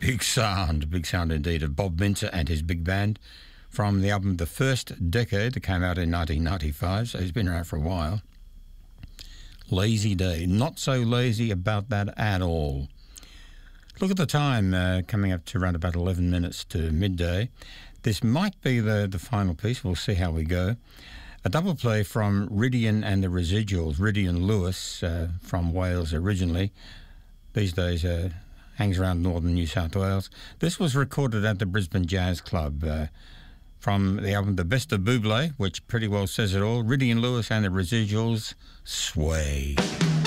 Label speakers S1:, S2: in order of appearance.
S1: Big sound indeed of Bob Minter and his big band from the album The First Decade that came out in 1995, so he's been around for a while. Lazy Day, not so lazy about that at all. Look at the time, coming up to around about 11 minutes to midday. This might be the final piece, we'll see how we go. A double play from Rydian and the Residuals, Rydian Lewis from Wales originally. These days hangs around northern New South Wales. This was recorded at the Brisbane Jazz Club from the album The Best of Buble, which pretty well says it all. Rydian Lewis and the Residuals, Sway.